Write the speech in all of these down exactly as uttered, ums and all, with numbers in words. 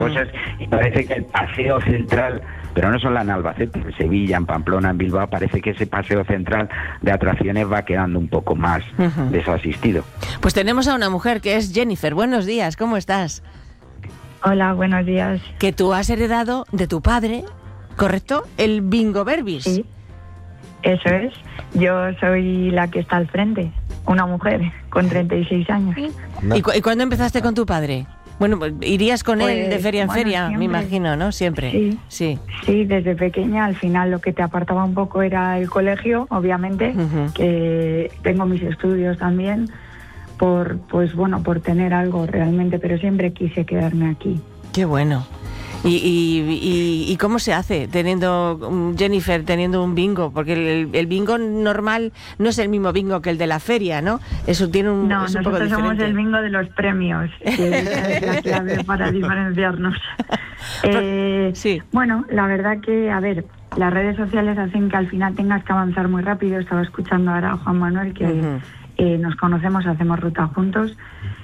cosas, y parece que el paseo central, pero no solo en Albacete, en Sevilla, en Pamplona, en Bilbao, parece que ese paseo central de atracciones va quedando un poco más uh-huh. desasistido. Pues tenemos a una mujer que es Jennifer. Buenos días, ¿cómo estás? Hola, buenos días. Que tú has heredado de tu padre, ¿correcto? El Bingo Verbis. Sí, eso es. Yo soy la que está al frente, una mujer con treinta y seis años. ¿Y, cu- ¿Y cuándo empezaste con tu padre? Bueno, irías con pues, él de feria en bueno, feria, siempre. Me imagino, ¿no? Siempre. Sí, sí. Sí, desde pequeña. Al final lo que te apartaba un poco era el colegio, obviamente, uh-huh. que tengo mis estudios también, por pues bueno, por tener algo realmente, pero siempre quise quedarme aquí. Qué bueno. ¿Y, y, y, y cómo se hace teniendo, Jennifer, teniendo un bingo? Porque el, el bingo normal no es el mismo bingo que el de la feria, ¿no? Eso tiene un, no, es un poco nosotros diferente. Somos el bingo de los premios, que es la clave para diferenciarnos. eh, sí. Bueno, la verdad que, a ver, las redes sociales hacen que al final tengas que avanzar muy rápido. Estaba escuchando ahora a Juan Manuel, que uh-huh. eh, nos conocemos, hacemos ruta juntos.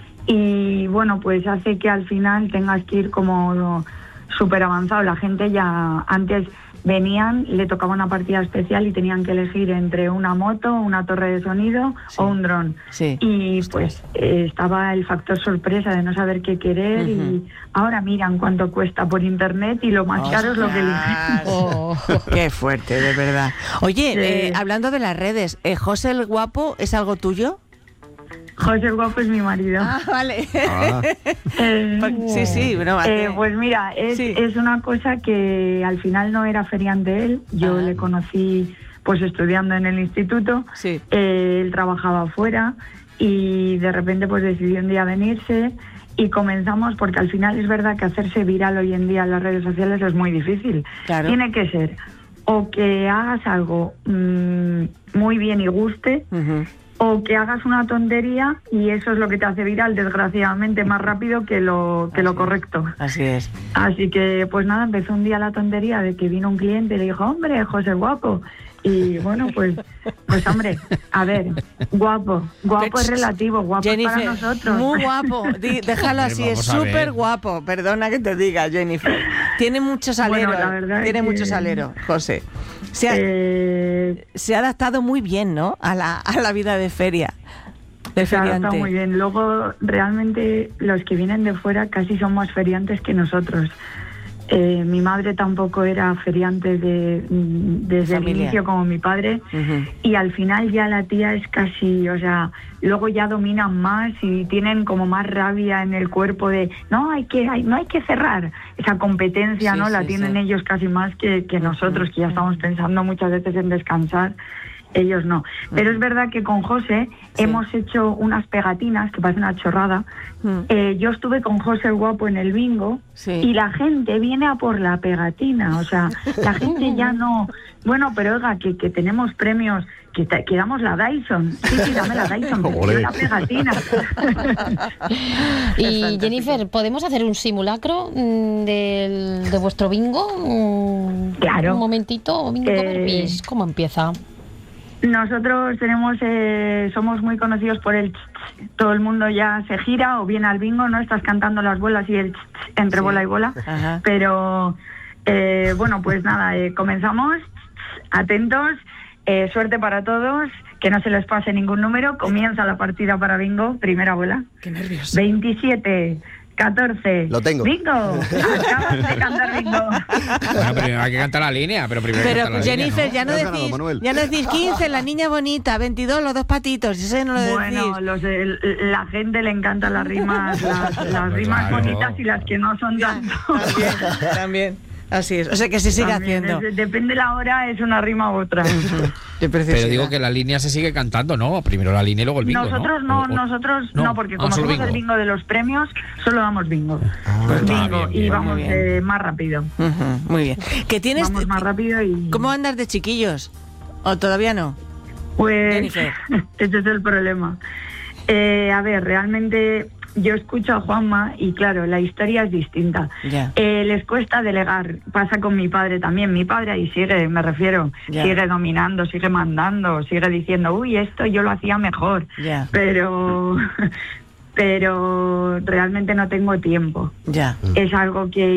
Y bueno, pues hace que al final tengas que ir como súper avanzado. La gente ya antes venían, le tocaba una partida especial y tenían que elegir entre una moto, una torre de sonido sí. o un dron. Sí. Y pues eh, estaba el factor sorpresa de no saber qué querer uh-huh. y ahora miran cuánto cuesta por internet y lo más ¡Ostras! Caro es lo que eligen. Oh, ¡qué fuerte, de verdad! Oye, sí. eh, hablando de las redes, ¿eh, José el Guapo es algo tuyo? José el Guapo es mi marido. Ah, vale. Ah. eh, sí, sí. Bueno, eh, pues mira, es, sí. es una cosa que al final no era feriante él. Yo ah. le conocí pues estudiando en el instituto. Sí. Eh, él trabajaba afuera y de repente pues decidió un día venirse y comenzamos, porque al final es verdad que hacerse viral hoy en día en las redes sociales es muy difícil. Claro. Tiene que ser o que hagas algo mmm, muy bien y guste, uh-huh. o que hagas una tontería y eso es lo que te hace viral, desgraciadamente, más rápido que lo que Así lo correcto. Así es. Así que, pues nada, empezó un día la tontería de que vino un cliente y le dijo, hombre, José Guapo. Y bueno, pues, pues hombre, a ver, guapo, guapo es relativo, guapo Jennifer, es para nosotros. Muy guapo, Di, déjalo así, es súper guapo, perdona que te diga, Jennifer. Tiene mucho salero, bueno, la verdad tiene que... mucho salero, José. Se ha, eh... se ha adaptado muy bien, ¿no? A la, a la vida de feria. De se feriante. adapta muy bien. Luego, realmente, los que vienen de fuera casi son más feriantes que nosotros. Eh, mi madre tampoco era feriante de, desde el inicio como mi padre uh-huh. y al final ya la tía es casi, o sea, luego ya dominan más y tienen como más rabia en el cuerpo de no hay que hay, no hay que cerrar esa competencia, sí, no sí, la tienen sí. ellos casi más que, que nosotros uh-huh. que ya estamos pensando muchas veces en descansar. Ellos no. Pero uh-huh. es verdad que con José sí. hemos hecho unas pegatinas que parecen una chorrada. Uh-huh. Eh, yo estuve con José el Guapo en el bingo sí. y la gente viene a por la pegatina. O sea, la gente ya no... Bueno, pero oiga, que, que tenemos premios, que, te, que damos la Dyson. Sí, sí, dame la Dyson, que quiero la pegatina. Y Jennifer, ¿podemos hacer un simulacro de, de vuestro bingo? Claro. Un momentito, bingo eh... Verbis, ¿cómo empieza? Nosotros tenemos, eh, somos muy conocidos por el ch, ch. Todo el mundo ya se gira o viene al bingo, ¿no? Estás cantando las bolas y el ch, ch, entre sí. bola y bola. Ajá. Pero, eh, bueno, pues nada, eh, comenzamos. Atentos, eh, suerte para todos, que no se les pase ningún número. Comienza la partida para bingo, primera bola. Qué nervios. veintisiete. catorce. Lo tengo. Bingo. Acabas de cantar bingo. Bueno, pero hay que cantar la línea, pero primero Pero hay que cantar Jennifer, la línea, ya, no decís, Manuel. ya no decís quince, la niña bonita, veintidós, los dos patitos, eso no lo decís. Bueno, los, el, la gente le encantan las rimas, las, las rimas Claro. bonitas y las que no son tanto. También, también. Así es, o sea que se sigue También, haciendo. es, depende la hora, es una rima u otra. Qué Pero digo que la línea se sigue cantando, ¿no? Primero la línea y luego el bingo, Nosotros no, ¿no? O- o- nosotros no, no, porque ah, como solo somos bingo. el bingo de los premios, solo damos bingo. Pues está bingo bien, y bien, vamos muy bien. eh, más rápido. Uh-huh, muy bien. ¿Que tienes, Vamos más rápido y... ¿Cómo andas de chiquillos? ¿O todavía no? Pues Jennifer. ese es el problema. Eh, a ver, realmente yo escucho a Juanma y claro, la historia es distinta. Ya. Eh, les cuesta delegar, pasa con mi padre también. Mi padre ahí sigue, me refiero, Ya. sigue dominando, sigue mandando, sigue diciendo, uy, esto yo lo hacía mejor. Ya. Pero... pero realmente no tengo tiempo. Ya. Es algo que